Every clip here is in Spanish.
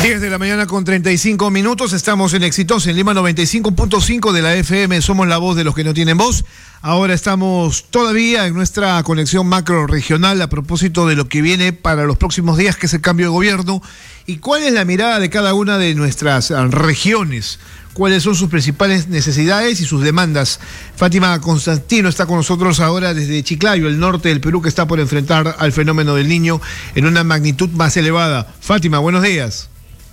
10 de la mañana con 35 minutos, estamos en Exitosa, en Lima 95.5 de la FM, somos la voz de los que no tienen voz. Ahora estamos todavía en nuestra conexión macro regional a propósito de lo que viene para los próximos días, que es el cambio de gobierno, y cuál es la mirada de cada una de nuestras regiones, cuáles son sus principales necesidades y sus demandas. Fátima Constantino está con nosotros ahora desde Chiclayo, el norte del Perú, que está por enfrentar al fenómeno del Niño en una magnitud más elevada. Fátima, buenos días.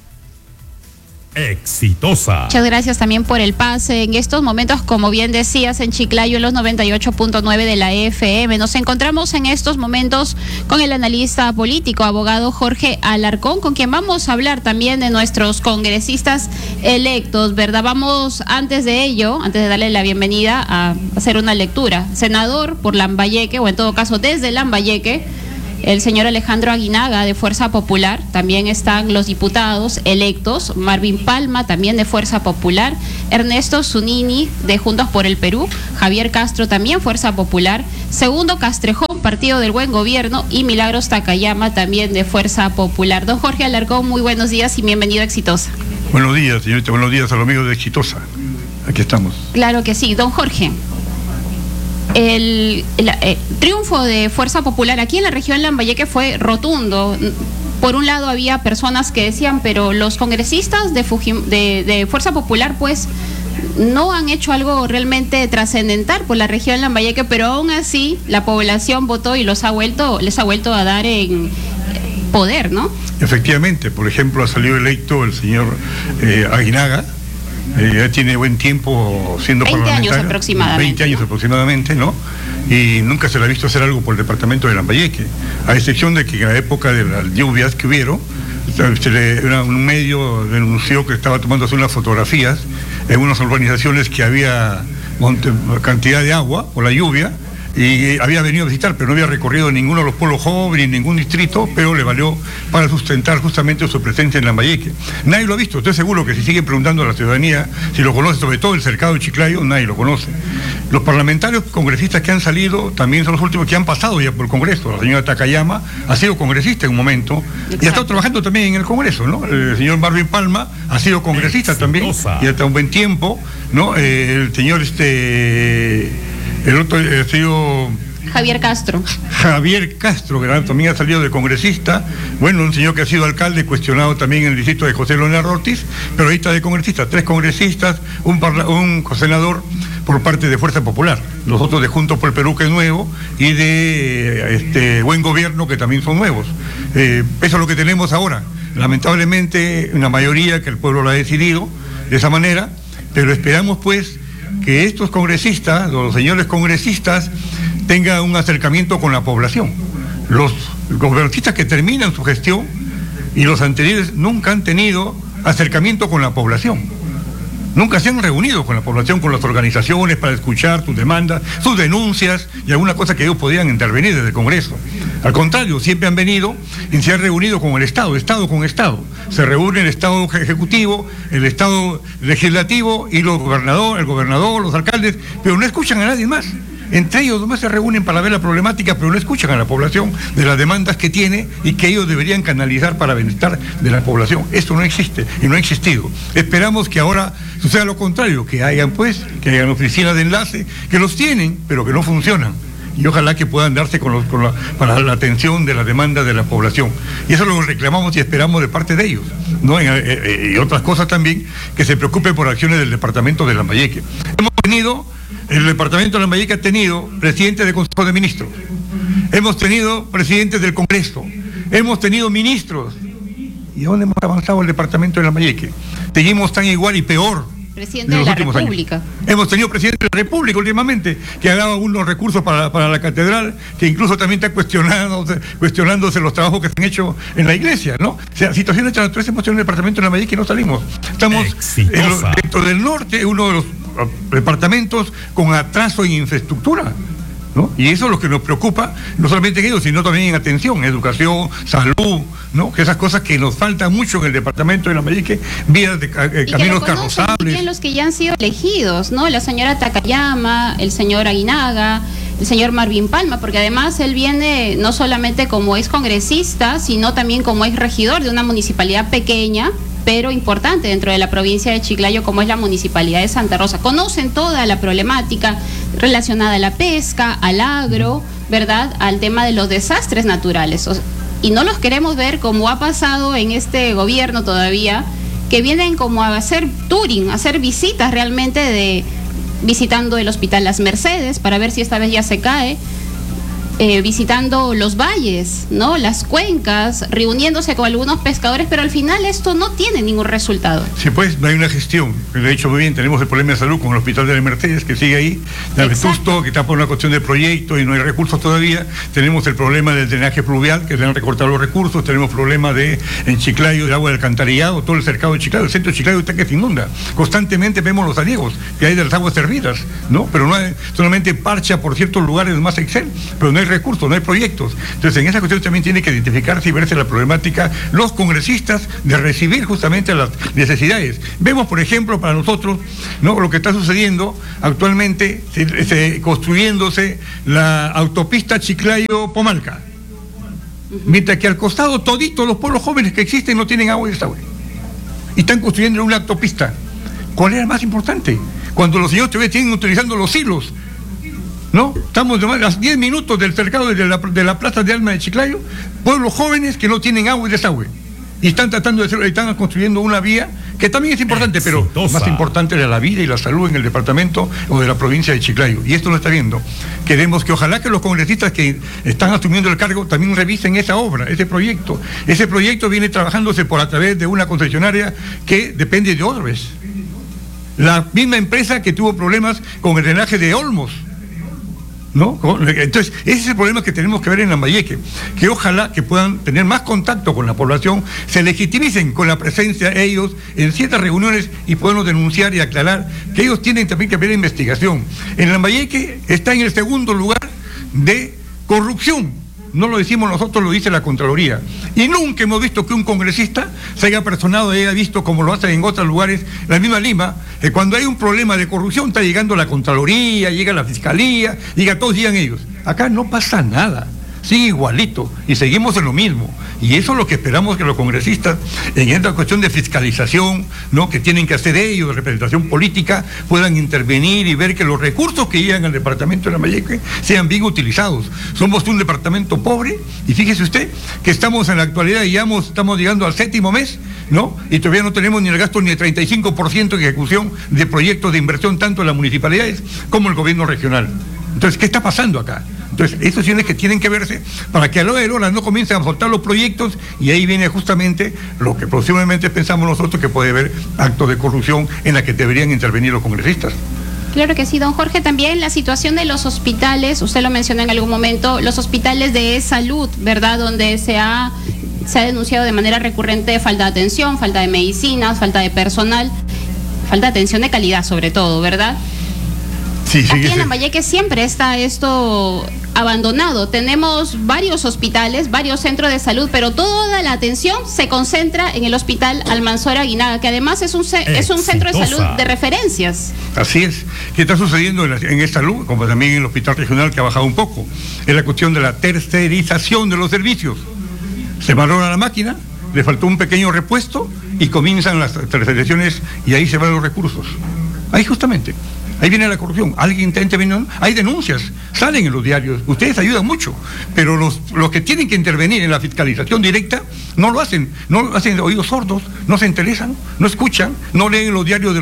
Exitosa. Muchas gracias también por el pase. En estos momentos, como bien decías, en Chiclayo, en los 98.9 de la FM, nos encontramos en estos momentos con el analista político, abogado Jorge Alarcón, con quien vamos a hablar también de nuestros congresistas electos, ¿verdad? Vamos, antes de ello, antes de darle la bienvenida, a hacer una lectura. Senador por Lambayeque, o en todo caso desde Lambayeque, el señor Alejandro Aguinaga, de Fuerza Popular. También están los diputados electos, Marvin Palma, también de Fuerza Popular, Ernesto Zunini, de Juntos por el Perú, Javier Castro, también Fuerza Popular, Segundo Castrejón, Partido del Buen Gobierno, y Milagros Takayama, también de Fuerza Popular. Don Jorge Alarcón, muy buenos días y bienvenido a Exitosa. Buenos días, señorita, buenos días a los amigos de Exitosa. Aquí estamos. Claro que sí. Don Jorge, el triunfo de Fuerza Popular aquí en la región Lambayeque fue rotundo. Por un lado había personas que decían, pero los congresistas de Fuerza Popular pues no han hecho algo realmente trascendental por la región Lambayeque, pero aún así la población votó y les ha vuelto a dar en poder, ¿no? Efectivamente, por ejemplo, ha salido electo el señor Aguinaga. Ya tiene buen tiempo siendo 20 parlamentario. años aproximadamente. 20 años aproximadamente, ¿no? Y nunca se le ha visto hacer algo por el departamento de Lambayeque, a excepción de que en la época de las lluvias que hubieron, un medio denunció que estaba tomándose unas fotografías en unas urbanizaciones que había cantidad de agua por la lluvia, y había venido a visitar, pero no había recorrido ninguno de los pueblos jóvenes, ningún distrito, pero le valió para sustentar justamente su presencia en Lambayeque. Nadie lo ha visto. Estoy seguro que si siguen preguntando a la ciudadanía si lo conoce, sobre todo el cercado de Chiclayo, nadie lo conoce. Los parlamentarios congresistas que han salido también son los últimos que han pasado ya por el Congreso. La señora Takayama ha sido congresista en un momento. Exacto. Y ha estado trabajando también en el Congreso, ¿no? El señor Marvin Palma ha sido congresista también, y hasta un buen tiempo, ¿no? El señor el otro ha sido Javier Castro, que también ha salido de congresista. Bueno, un señor que ha sido alcalde, cuestionado también en el distrito de José Leonardo Ortiz, pero ahí está de congresista, 3 congresistas, un senador por parte de Fuerza Popular, los otros de Juntos por el Perú, que es nuevo, y de Buen Gobierno, que también son nuevos. Eso es lo que tenemos ahora. Lamentablemente, una mayoría que el pueblo lo ha decidido de esa manera, pero esperamos pues que estos congresistas, los señores congresistas, tengan un acercamiento con la población. Los congresistas que terminan su gestión y los anteriores nunca han tenido acercamiento con la población. Nunca se han reunido con la población, con las organizaciones, para escuchar sus demandas, sus denuncias y alguna cosa que ellos podían intervenir desde el Congreso. Al contrario, siempre han venido y se han reunido con el Estado, Estado con Estado. Se reúne el Estado Ejecutivo, el Estado Legislativo y el gobernador, los alcaldes, pero no escuchan a nadie más. Entre ellos nomás se reúnen para ver la problemática, pero no escuchan a la población de las demandas que tiene y que ellos deberían canalizar para bienestar de la población. Esto no existe y no ha existido. Esperamos que ahora suceda lo contrario, que hayan oficinas de enlace, que los tienen, pero que no funcionan. Y ojalá que puedan darse para la atención de la demanda de la población. Y eso lo reclamamos y esperamos de parte de ellos, ¿no? Y otras cosas también, que se preocupen por acciones del departamento de Lambayeque. El departamento de Lambayeque ha tenido presidente del Consejo de Ministros, hemos tenido presidentes del Congreso, hemos tenido ministros. ¿Y a dónde hemos avanzado el departamento de Lambayeque? Seguimos tan igual y peor. Presidente de la República. Años. Hemos tenido presidente de la República últimamente, que ha dado unos recursos para la catedral, que incluso también está cuestionándose los trabajos que se han hecho en la iglesia, ¿no? O sea, situaciones de esta naturaleza hemos tenido en el departamento de Lambayeque y no salimos. Estamos dentro del norte, uno de los departamentos con atraso en infraestructura. ¿no? Y eso es lo que nos preocupa, no solamente en ellos, sino también en atención, educación, salud, ¿no? Que esas cosas que nos faltan mucho en el departamento de Lambayeque, vías de caminos carrozables. Y los que ya han sido elegidos, ¿no? La señora Takayama, el señor Aguinaga, el señor Marvin Palma, porque además él viene no solamente como ex congresista, sino también como ex regidor de una municipalidad pequeña, pero importante dentro de la provincia de Chiclayo, como es la municipalidad de Santa Rosa. Conocen toda la problemática relacionada a la pesca, al agro, ¿verdad?, al tema de los desastres naturales. Y no los queremos ver como ha pasado en este gobierno todavía, que vienen como a hacer touring, a hacer visitas realmente visitando el Hospital Las Mercedes para ver si esta vez ya se cae, visitando los valles, ¿no?, las cuencas, reuniéndose con algunos pescadores, pero al final esto no tiene ningún resultado. Sí, pues no hay una gestión. De hecho, muy bien, tenemos el problema de salud con el Hospital de las Mercedes, que sigue ahí, de Vetusto, que está por una cuestión de proyecto y no hay recursos todavía. Tenemos el problema del drenaje pluvial, que le han recortado los recursos. Tenemos problemas en Chiclayo, del agua del alcantarillado, todo el cercado de Chiclayo. El centro de Chiclayo está que se inunda. Constantemente vemos los aniegos que hay de las aguas servidas, ¿no? Pero no hay, solamente parcha por ciertos lugares más Excel, pero no hay recursos, no hay proyectos. Entonces, en esa cuestión también tiene que identificarse y verse la problemática los congresistas de recibir justamente las necesidades. Vemos, por ejemplo, para nosotros, ¿no?, lo que está sucediendo actualmente, construyéndose la autopista Chiclayo-Pomalca. Mientras que al costado toditos los pueblos jóvenes que existen no tienen agua y desagüe. Y están construyendo una autopista. ¿Cuál era más importante? Cuando los señores todavía tienen utilizando los hilos, ¿no? Estamos a 10 minutos del cercado de la Plaza de Alma de Chiclayo, pueblos jóvenes que no tienen agua y desagüe. Y están tratando de hacer, están construyendo una vía que también es importante, pero más importante era la vida y la salud en el departamento o de la provincia de Chiclayo. Y esto lo está viendo. Queremos que ojalá que los congresistas que están asumiendo el cargo también revisen esa obra, ese proyecto. Ese proyecto viene trabajándose a través de una concesionaria que depende de Odebrecht. La misma empresa que tuvo problemas con el drenaje de Olmos, ¿no? Entonces, ese es el problema que tenemos que ver en Lambayeque, que ojalá que puedan tener más contacto con la población, se legitimicen con la presencia de ellos en ciertas reuniones y puedan denunciar y aclarar que ellos tienen también que ver investigación. En Lambayeque está en el segundo lugar de corrupción. No lo decimos nosotros, lo dice la Contraloría. Y nunca hemos visto que un congresista se haya personado y haya visto, como lo hacen en otros lugares, la misma Lima, que cuando hay un problema de corrupción está llegando la Contraloría, llega la Fiscalía, todos llegan ellos. Acá no pasa nada, sigue igualito y seguimos en lo mismo. Y eso es lo que esperamos que los congresistas, en esta cuestión de fiscalización, ¿no?, que tienen que hacer ellos, de representación política, puedan intervenir y ver que los recursos que llegan al departamento de Lambayeque sean bien utilizados. Somos un departamento pobre y fíjese usted que estamos en la actualidad y estamos llegando al 7º mes, ¿no? Y todavía no tenemos ni el gasto ni el 35% de ejecución de proyectos de inversión, tanto en las municipalidades como el gobierno regional. Entonces, ¿qué está pasando acá? Entonces, estos tienen que verse para que a la hora no comiencen a soltar los proyectos, y ahí viene justamente lo que posiblemente pensamos nosotros que puede haber actos de corrupción en la que deberían intervenir los congresistas. Claro que sí, don Jorge. También la situación de los hospitales, usted lo mencionó en algún momento, los hospitales de salud, ¿verdad?, donde se ha denunciado de manera recurrente falta de atención, falta de medicinas, falta de personal, falta de atención de calidad sobre todo, ¿verdad? Sí, aquí en Lambayeque siempre está esto abandonado. Tenemos varios hospitales, varios centros de salud, pero toda la atención se concentra en el Hospital Almanzora Aguinaga, que además es un centro de salud de referencias. Así es. ¿Qué está sucediendo en esta salud? Como también en el Hospital Regional, que ha bajado un poco. Es la cuestión de la tercerización de los servicios. Se valora la máquina, le faltó un pequeño repuesto y comienzan las tercerizaciones y ahí se van los recursos. Ahí justamente. Ahí viene la corrupción. Alguien está interviniendo. Hay denuncias, salen en los diarios. Ustedes ayudan mucho, pero los que tienen que intervenir en la fiscalización directa no lo hacen oídos sordos, no se interesan, no escuchan, no leen los diarios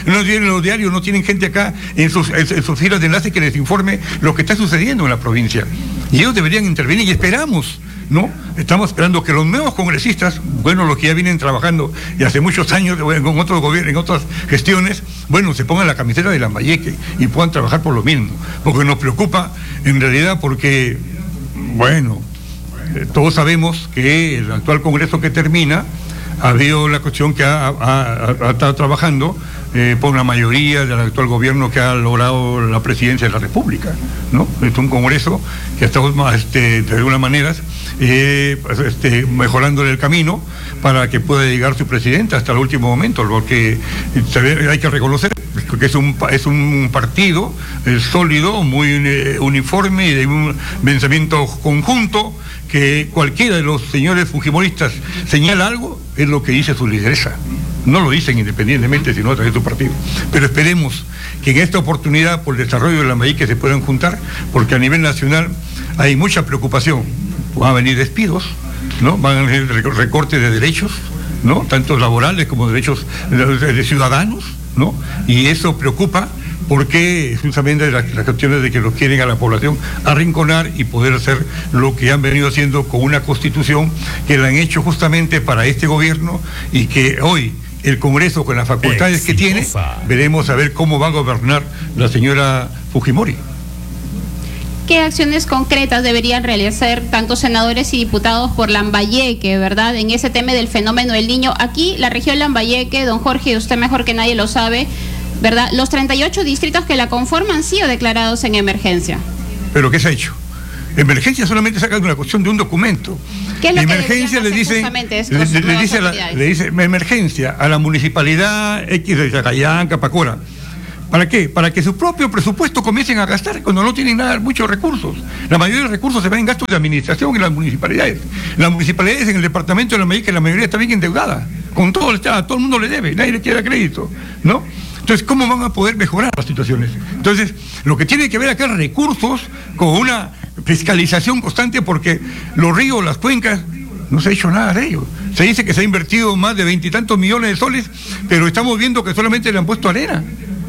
no tienen gente acá en sus filas de enlace que les informe lo que está sucediendo en la provincia. Y ellos deberían intervenir y esperamos, ¿no? Estamos esperando que los nuevos congresistas, bueno, los que ya vienen trabajando y hace muchos años con otros gobiernos, en otras gestiones, bueno, se pongan la camiseta de Lambayeque y puedan trabajar por lo mismo, porque nos preocupa en realidad porque, bueno, todos sabemos que el actual Congreso que termina ha habido la cuestión que ha estado trabajando por una mayoría del actual gobierno que ha logrado la presidencia de la República, ¿no? Es un Congreso que estamos de alguna manera mejorándole el camino para que pueda llegar su presidenta hasta el último momento, lo que hay que reconocer que es un partido sólido, muy uniforme y de un pensamiento conjunto, que cualquiera de los señores fujimoristas señala algo, es lo que dice su lideresa. No lo dicen independientemente, sino a través de su partido. Pero esperemos que en esta oportunidad, por el desarrollo de la Lambayeque, se puedan juntar, porque a nivel nacional hay mucha preocupación. Van a venir despidos, ¿no? Van a venir recortes de derechos, ¿no? Tanto laborales como derechos de ciudadanos, ¿no? Y eso preocupa, porque justamente las cuestiones de que los quieren a la población arrinconar y poder hacer lo que han venido haciendo con una constitución que la han hecho justamente para este gobierno, y que hoy el Congreso, con las facultades que tiene, veremos a ver cómo va a gobernar la señora Fujimori. ¿Qué acciones concretas deberían realizar tanto senadores y diputados por Lambayeque, verdad, en ese tema del fenómeno del Niño? Aquí, la región Lambayeque, don Jorge, usted mejor que nadie lo sabe, ¿verdad? Los 38 distritos que la conforman han sido declarados en emergencia. ¿Pero qué se ha hecho? Emergencia solamente saca una cuestión de un documento. ¿Qué es lo emergencia que le dice emergencia a la municipalidad X de Chacayán, Capacora. ¿Para qué? Para que su propio presupuesto comiencen a gastar cuando no tienen muchos recursos. La mayoría de los recursos se van en gastos de administración en las municipalidades. Las municipalidades en el departamento de Lambayeque, la mayoría está bien endeudada. Con todo el Estado, a todo el mundo le debe, nadie le quiere crédito, ¿no? Entonces, ¿cómo van a poder mejorar las situaciones? Entonces, lo que tiene que ver acá es recursos con una fiscalización constante, porque los ríos, las cuencas, no se ha hecho nada de ello. Se dice que se ha invertido más de 20 y tantos millones de soles, pero estamos viendo que solamente le han puesto arena.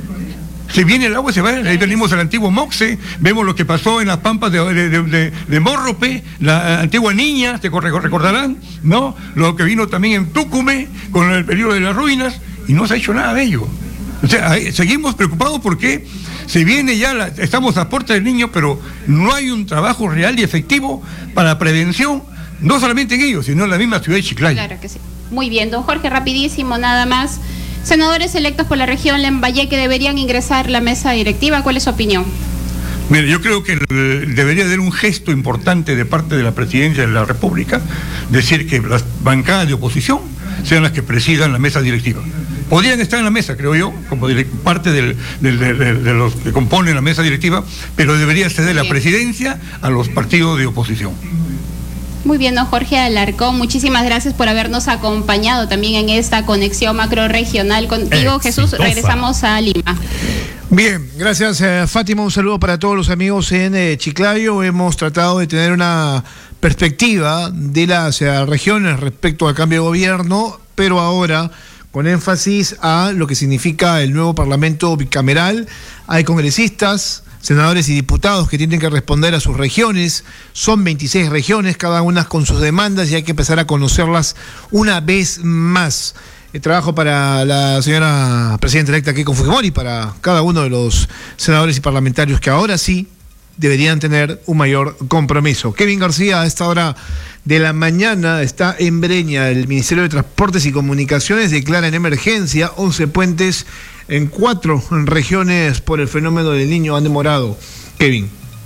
Si viene el agua, se va. Ahí venimos al antiguo Moxe, vemos lo que pasó en las pampas de Morrope, la antigua Niña, te recordarán, ¿no? Lo que vino también en Túcume, con el peligro de las ruinas, y no se ha hecho nada de ello. O sea, seguimos preocupados porque se viene ya, estamos a puerta del Niño, pero no hay un trabajo real y efectivo para prevención, no solamente en ellos, sino en la misma ciudad de Chiclayo. Claro que sí. Muy bien, don Jorge, rapidísimo, nada más. Senadores electos por la región Lambayeque deberían ingresar a la mesa directiva. ¿Cuál es su opinión? Mire, yo creo que debería haber un gesto importante de parte de la Presidencia de la República, decir que las bancadas de oposición sean las que presidan la mesa directiva. Podrían estar en la mesa, creo yo, como parte de los que componen la mesa directiva, pero debería ceder la presidencia a los partidos de oposición. Muy bien, don Jorge Alarcón, muchísimas gracias por habernos acompañado también en esta conexión macro-regional contigo. Jesús, regresamos a Lima. Bien, gracias Fátima, un saludo para todos los amigos en Chiclayo. Hemos tratado de tener una perspectiva de las regiones respecto al cambio de gobierno, pero ahora con énfasis a lo que significa el nuevo Parlamento bicameral. Hay congresistas, senadores y diputados que tienen que responder a sus regiones. Son 26 regiones, cada una con sus demandas, y hay que empezar a conocerlas una vez más. El trabajo para la señora presidenta electa Keiko Fujimori, para cada uno de los senadores y parlamentarios que ahora sí deberían tener un mayor compromiso. Kevin García, a esta hora de la mañana, está en Breña. El Ministerio de Transportes y Comunicaciones declara en emergencia 11 puentes en 4 regiones por el fenómeno del Niño. Han demorado. Kevin.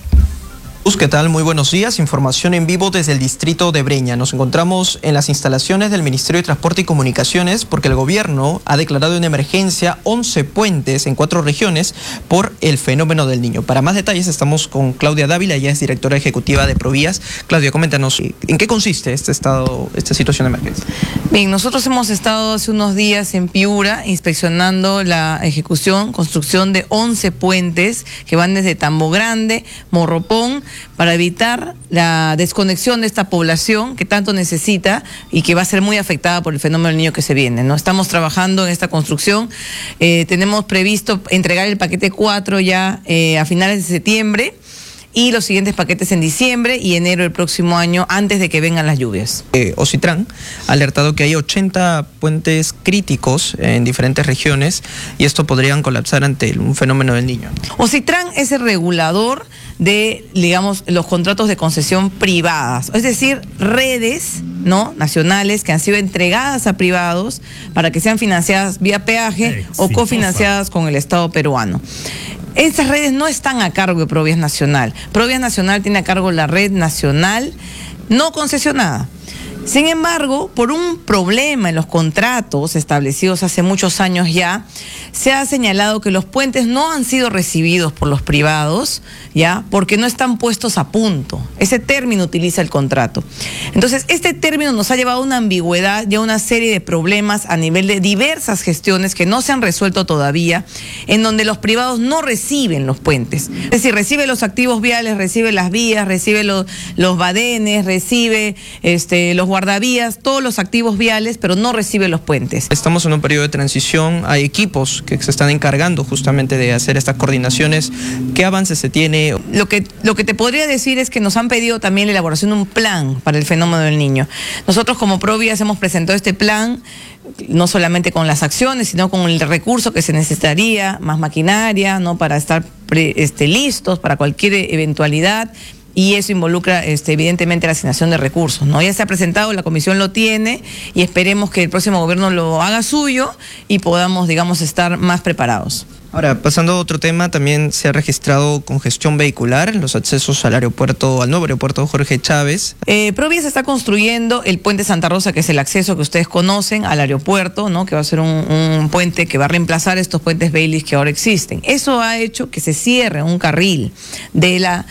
¿Qué tal? Muy buenos días. Información en vivo desde el distrito de Breña. Nos encontramos en las instalaciones del Ministerio de Transporte y Comunicaciones porque el gobierno ha declarado en emergencia 11 puentes en 4 regiones por el fenómeno del Niño. Para más detalles estamos con Claudia Dávila, ella es directora ejecutiva de Provías. Claudia, coméntanos, ¿en qué consiste esta situación de emergencia? Bien, nosotros hemos estado hace unos días en Piura inspeccionando la construcción de 11 puentes que van desde Tambo Grande, Morropón, para evitar la desconexión de esta población que tanto necesita y que va a ser muy afectada por el fenómeno del Niño que se viene, ¿no? Estamos trabajando en esta construcción, tenemos previsto entregar el paquete 4 ya a finales de septiembre, y los siguientes paquetes en diciembre y enero del próximo año, antes de que vengan las lluvias. Ocitran ha alertado que hay 80 puentes críticos en diferentes regiones y esto podrían colapsar ante un fenómeno del Niño. Ocitran es el regulador de, digamos, los contratos de concesión privadas, es decir, redes, ¿no?, nacionales que han sido entregadas a privados para que sean financiadas vía peaje o cofinanciadas con el Estado peruano. Estas redes no están a cargo de Provías Nacional. Provías Nacional tiene a cargo la red nacional no concesionada. Sin embargo, por un problema en los contratos establecidos hace muchos años ya, se ha señalado que los puentes no han sido recibidos por los privados, ¿ya?, porque no están puestos a punto. Ese término utiliza el contrato. Entonces, este término nos ha llevado a una ambigüedad y a una serie de problemas a nivel de diversas gestiones que no se han resuelto todavía, en donde los privados no reciben los puentes. Es decir, recibe los activos viales, recibe las vías, recibe los badenes, recibe los guardavías, todos los activos viales, pero no recibe los puentes. Estamos en un periodo de transición, hay equipos que se están encargando justamente de hacer estas coordinaciones. ¿Qué avance se tiene? Lo que te podría decir es que nos han pedido también la elaboración de un plan para el fenómeno del Niño. Nosotros como Provías hemos presentado este plan, no solamente con las acciones, sino con el recurso que se necesitaría, más maquinaria, ¿no?, para estar listos para cualquier eventualidad. Y eso involucra evidentemente la asignación de recursos, ¿no? Ya se ha presentado, la comisión lo tiene y esperemos que el próximo gobierno lo haga suyo y podamos, digamos, estar más preparados. Ahora, pasando a otro tema, también se ha registrado congestión vehicular en los accesos al nuevo aeropuerto Jorge Chávez. Provías está construyendo el puente Santa Rosa, que es el acceso que ustedes conocen al aeropuerto, ¿no?, que va a ser un puente que va a reemplazar estos puentes Bailey que ahora existen. Eso ha hecho que se cierre un carril de la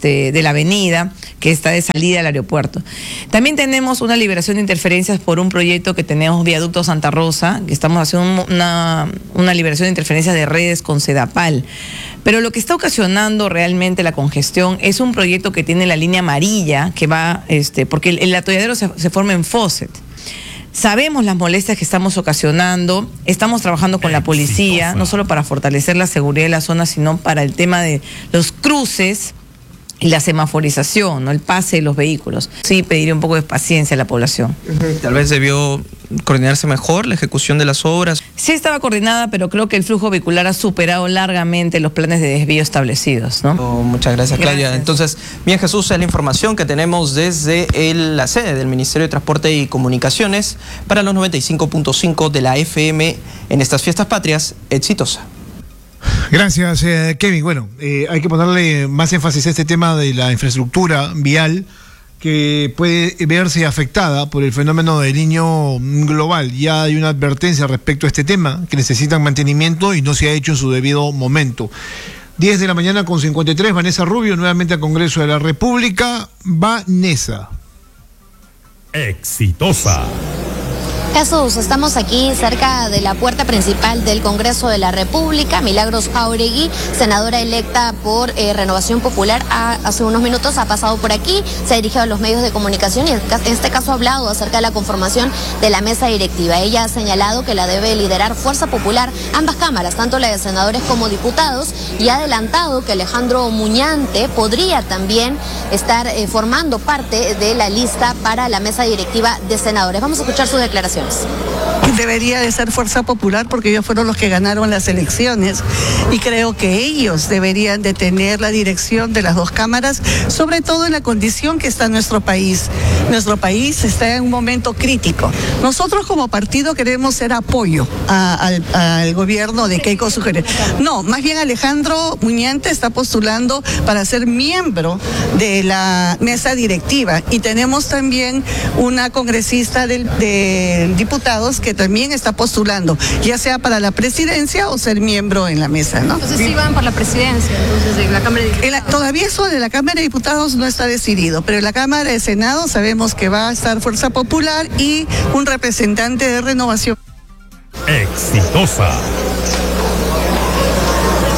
avenida que está de salida al aeropuerto. También tenemos una liberación de interferencias por un proyecto que tenemos, Viaducto Santa Rosa, que estamos haciendo una liberación de interferencias de redes con Sedapal. Pero lo que está ocasionando realmente la congestión es un proyecto que tiene la línea amarilla, que va, porque el atolladero se forma en Fawcett. Sabemos las molestias que estamos ocasionando, estamos trabajando con la policía, no solo para fortalecer la seguridad de la zona, sino para el tema de los cruces y la semaforización, ¿no?, el pase de los vehículos. Sí, pediría un poco de paciencia a la población. Tal vez debió coordinarse mejor la ejecución de las obras. Sí estaba coordinada, pero creo que el flujo vehicular ha superado largamente los planes de desvío establecidos, ¿no? Muchas gracias, Claudia. Entonces, bien, Jesús, es la información que tenemos desde la sede del Ministerio de Transporte y Comunicaciones para los 95.5 de la FM en estas fiestas patrias. Exitosa. Gracias, Kevin. Bueno, hay que ponerle más énfasis a este tema de la infraestructura vial que puede verse afectada por el fenómeno del Niño global. Ya hay una advertencia respecto a este tema, que necesitan mantenimiento y no se ha hecho en su debido momento. 10 de la mañana con 53, Vanessa Rubio, nuevamente al Congreso de la República. Vanessa. Exitosa. Jesús, estamos aquí cerca de la puerta principal del Congreso de la República. Milagros Jáuregui, senadora electa por Renovación Popular, hace unos minutos ha pasado por aquí, se ha dirigido a los medios de comunicación y en este caso ha hablado acerca de la conformación de la mesa directiva. Ella ha señalado que la debe liderar Fuerza Popular, ambas cámaras, tanto la de senadores como diputados, y ha adelantado que Alejandro Muñante podría también estar formando parte de la lista para la mesa directiva de senadores. Vamos a escuchar sus declaraciones. Debería de ser Fuerza Popular porque ellos fueron los que ganaron las elecciones y creo que ellos deberían de tener la dirección de las dos cámaras, sobre todo en la condición que está nuestro país. Nuestro país está en un momento crítico. Nosotros como partido queremos ser apoyo al gobierno de Keiko Sucre. No, más bien Alejandro Muñante está postulando para ser miembro de la mesa directiva y tenemos también una congresista de diputados que también está postulando, ya sea para la presidencia o ser miembro en la mesa, ¿no? Entonces sí van por la presidencia, entonces de la Cámara de Diputados. Todavía eso de la Cámara de Diputados no está decidido, pero en la Cámara de Senado sabemos que va a estar Fuerza Popular y un representante de Renovación. Exitosa. Bien,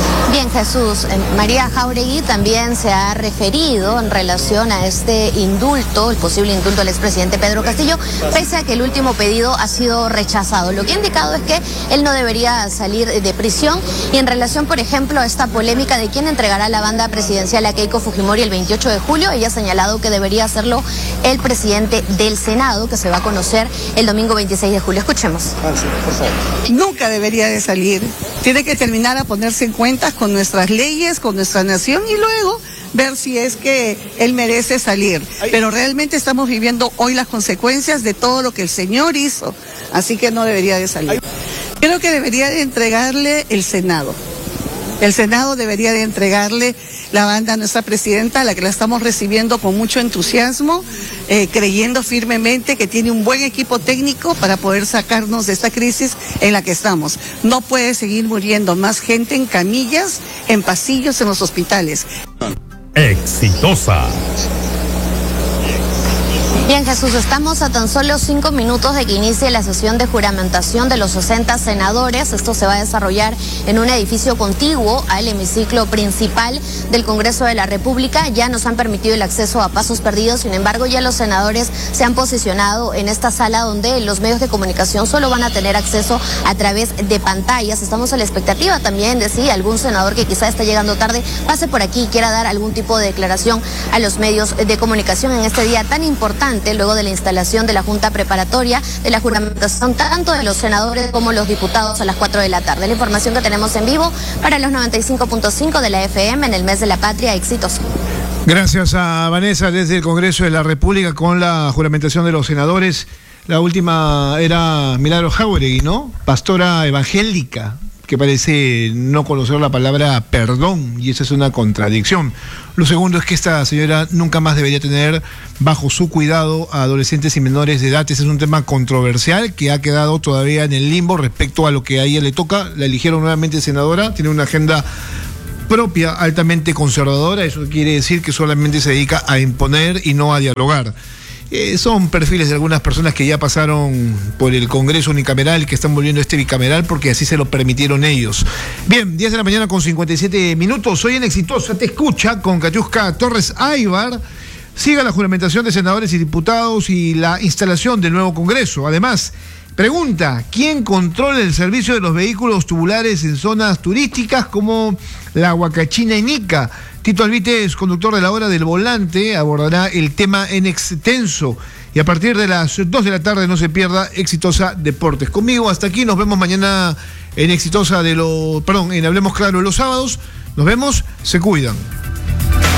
Bien, Jesús. María Jáuregui también se ha referido en relación a este indulto, el posible indulto del expresidente Pedro Castillo, pese a que el último pedido ha sido rechazado. Lo que ha indicado es que él no debería salir de prisión, y en relación, por ejemplo, a esta polémica de quién entregará la banda presidencial a Keiko Fujimori el 28 de julio, ella ha señalado que debería hacerlo el presidente del Senado, que se va a conocer el domingo 26 de julio. Escuchemos. Nunca debería de salir. Tiene que terminar a ponerse en cuenta con nuestras leyes, con nuestra nación, y luego ver si es que él merece salir. Pero realmente estamos viviendo hoy las consecuencias de todo lo que el señor hizo, así que no debería de salir. Creo que debería de entregarle el Senado. El Senado debería de entregarle la banda a nuestra presidenta, a la que la estamos recibiendo con mucho entusiasmo, creyendo firmemente que tiene un buen equipo técnico para poder sacarnos de esta crisis en la que estamos. No puede seguir muriendo más gente en camillas, en pasillos, en los hospitales. Exitosa. Bien, Jesús, estamos a tan solo 5 minutos de que inicie la sesión de juramentación de los 60 senadores. Esto se va a desarrollar en un edificio contiguo al hemiciclo principal del Congreso de la República. Ya nos han permitido el acceso a pasos perdidos, sin embargo, ya los senadores se han posicionado en esta sala donde los medios de comunicación solo van a tener acceso a través de pantallas. Estamos a la expectativa también de si algún senador que quizá esté llegando tarde pase por aquí y quiera dar algún tipo de declaración a los medios de comunicación en este día tan importante, luego de la instalación de la Junta Preparatoria de la juramentación tanto de los senadores como los diputados a las 4 de la tarde. La información que tenemos en vivo para los 95.5 de la FM en el mes de la patria. Exitoso. Gracias a Vanessa desde el Congreso de la República con la juramentación de los senadores. La última era Milagros Jáuregui, ¿no? Pastora evangélica, que parece no conocer la palabra perdón, y esa es una contradicción. Lo segundo es que esta señora nunca más debería tener bajo su cuidado a adolescentes y menores de edad. Ese es un tema controversial que ha quedado todavía en el limbo respecto a lo que a ella le toca. La eligieron nuevamente senadora, tiene una agenda propia altamente conservadora. Eso quiere decir que solamente se dedica a imponer y no a dialogar. Son perfiles de algunas personas que ya pasaron por el Congreso unicameral, que están volviendo a este bicameral porque así se lo permitieron ellos. Bien, 10 de la mañana con 57 minutos. Soy en Exitosa, te escucha con Cayusca Torres Aybar. Siga la juramentación de senadores y diputados y la instalación del nuevo Congreso. Además, pregunta, ¿quién controla el servicio de los vehículos tubulares en zonas turísticas como la Huacachina y Nica? Tito Alvites, conductor de la Hora del Volante, abordará el tema en extenso. Y a partir de las 2 de la tarde no se pierda Exitosa Deportes. Conmigo hasta aquí, nos vemos mañana en en Hablemos Claro los sábados. Nos vemos, se cuidan.